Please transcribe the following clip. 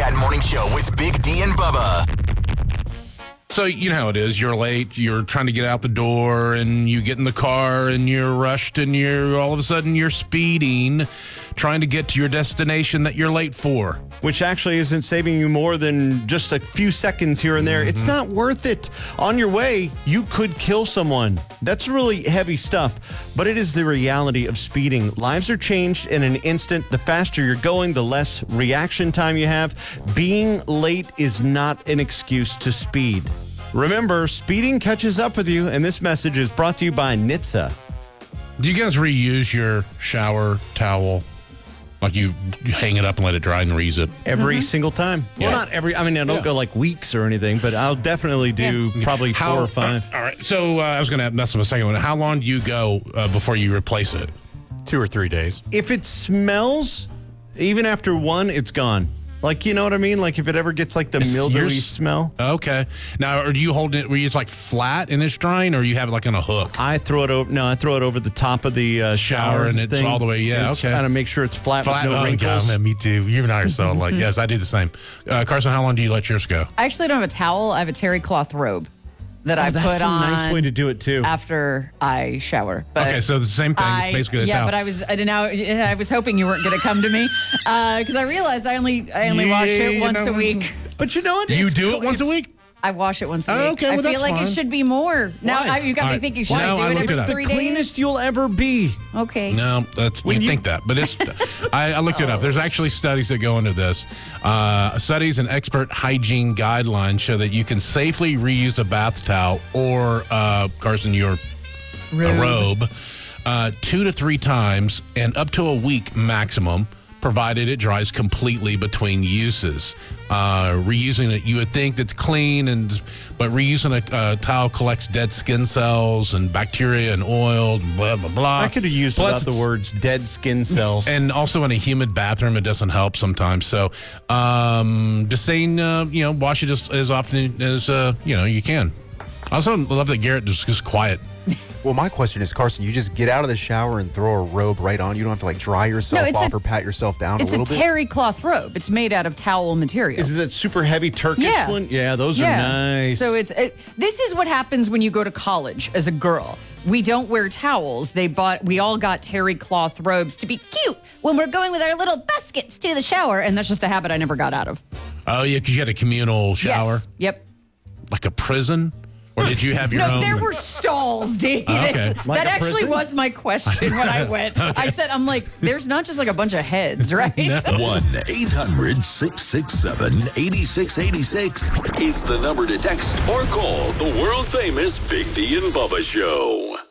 Chat Morning Show with Big D and Bubba. So you know how it is. You're late. You're trying to get out the door, and you get in the car, and you're rushed, and all of a sudden you're speeding, trying to get to your destination that you're late for. Which actually isn't saving you more than just a few seconds here and there. It's not worth it. On your way, you could kill someone. That's really heavy stuff, but it is the reality of speeding. Lives are changed in an instant. The faster you're going, the less reaction time you have. Being late is not an excuse to speed. Remember, speeding catches up with you, and this message is brought to you by NHTSA. Do you guys reuse your shower towel? Like you hang it up and let it dry and reuse it? Every single time. Yeah. Well, not every. I mean, I don't go like weeks or anything, but I'll definitely do probably 4 or 5. All right. So I was going to mess up a second one. How long do you go before you replace it? 2 or 3 days. If it smells, even after 1, it's gone. Like, you know what I mean? Like if it ever gets like the mildewy smell. Okay. Now, are you holding it where it's like flat and it's drying, or you have it like on a hook? I throw it over. No, I throw it over the top of the shower and it's thing. all the way. Yeah. It's okay. Kind of make sure it's flat with no wrinkles. God, me too. You and I are so like, yes, I do the same. Carson, how long do you let yours go? I actually don't have a towel. I have a terry cloth robe that I that's put on. That's a nice way to do it too. After I shower. But okay, so the same thing, basically. Yeah, but I was hoping you weren't going to come to me because I realized I only wash it once a week. But you know what? You do it once a week? I wash it once a week. Okay, I well, feel that's like fine. it should be more. Now you got me right. thinking, should Well, I do I it looked every it up. 3 The days? cleanest you'll ever be. Okay. No, you think that, but it's. I looked it up. There's actually studies that go into this. Studies and expert hygiene guidelines show that you can safely reuse a bath towel or, Carson, your robe 2 to 3 times and up to a week maximum, provided it dries completely between uses. Reusing it, you would think that's clean, but reusing a towel collects dead skin cells and bacteria and oil, and blah, blah, blah. I could have used Plus, without the words dead skin cells. and also in a humid bathroom, it doesn't help sometimes. So just saying, wash it as often as, you can. I also love that Garrett is just quiet. Well, my question is, Carson, you just get out of the shower and throw a robe right on. You don't have to like dry yourself off or pat yourself down a little bit. It's a terry cloth robe. It's made out of towel material. Is it that super heavy Turkish one? Yeah, those are nice. So this is what happens when you go to college as a girl. We don't wear towels. We all got terry cloth robes to be cute when we're going with our little baskets to the shower, and that's just a habit I never got out of. Oh, yeah, because you had a communal shower? Yes. Yep. Like a prison? Or did you have your own? No, there were stalls, David. Okay. Like that actually was my question when I went. I said, I'm like, there's not just like a bunch of heads, right? 1-800-667-8686 is the number to text or call the world famous Big D and Bubba Show.